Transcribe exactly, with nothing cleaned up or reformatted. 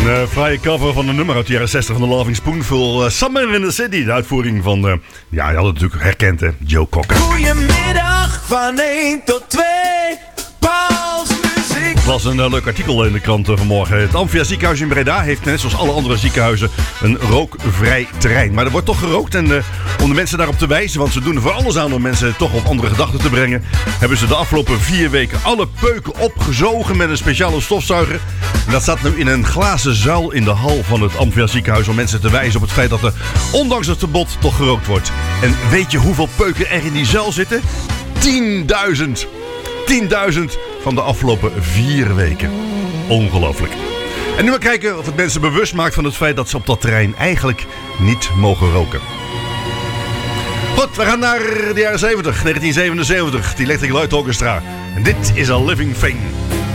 Een uh, fraaie cover van een nummer uit de jaren zestig van de Loving Spoonful. Uh, Summer in the City, de uitvoering van, uh, ja, je had het natuurlijk herkend, hè, Joe Cocker. Goedemiddag, van één tot twee, Pauls muziek. Ik las een uh, leuk artikel in de krant uh, vanmorgen. Het Amphia ziekenhuis in Breda heeft, net zoals alle andere ziekenhuizen, een rookvrij terrein. Maar er wordt toch gerookt en uh, om de mensen daarop te wijzen, want ze doen er voor alles aan om mensen toch op andere gedachten te brengen, hebben ze de afgelopen vier weken alle peuken opgezogen met een speciale stofzuiger. En dat staat nu in een glazen zuil in de hal van het Amphia ziekenhuis om mensen te wijzen op het feit dat er, ondanks het verbod, toch gerookt wordt. En weet je hoeveel peuken er in die zuil zitten? tienduizend. tienduizend van de afgelopen vier weken. Ongelooflijk. En nu maar kijken of het mensen bewust maakt van het feit dat ze op dat terrein eigenlijk niet mogen roken. Goed, we gaan naar de jaren zeventig, negentien zevenenzeventig, die Electric Light Orchestra. En dit is A Living Thing.